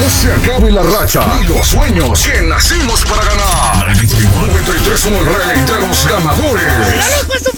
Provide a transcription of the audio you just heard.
no se acabe la racha y los sueños que nacimos para ganar. 93 somos el rey de los ganadores.